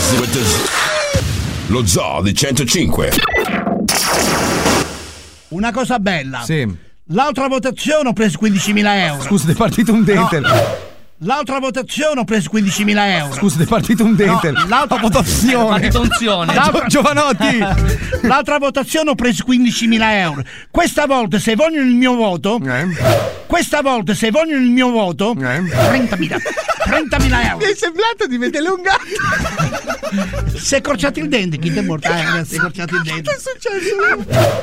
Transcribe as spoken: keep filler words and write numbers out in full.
with the Z. Lo Zoo di centocinque. Una cosa bella. Sì. L'altra votazione ho preso quindicimila euro. Scusa, ti è partito un dente. No. L'altra votazione ho preso quindicimila euro. Scusa, ti è partito un dente. No, l'altra votazione. L'altra... Giovanotti. L'altra votazione ho preso quindicimila euro. Questa volta se vogliono il mio voto, eh. questa volta se vogliono il mio voto, eh. trentamila. trentamila euro. Mi è sembrato di vedere un gatto. Si è corciato il dente, chi ti è morto? Eh, si è corciato il dente. Che è successo?